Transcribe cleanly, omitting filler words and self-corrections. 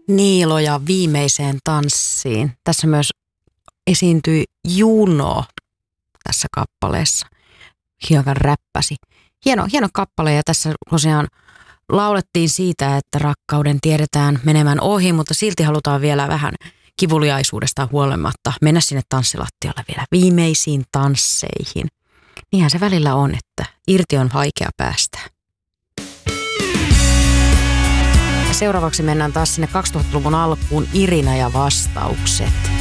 Niiloja viimeiseen tanssiin. Tässä myös esiintyi Juno tässä kappaleessa. Hiukan räppäsi. Hieno kappale ja tässä tosiaan laulettiin siitä, että rakkauden tiedetään menemään ohi, mutta silti halutaan vielä vähän kivuliaisuudesta huolimatta mennä sinne tanssilattialle vielä viimeisiin tansseihin. Niinhän se välillä on, että irti on vaikea päästä. Ja seuraavaksi mennään taas sinne 2000-luvun alkuun, Irina ja vastaukset.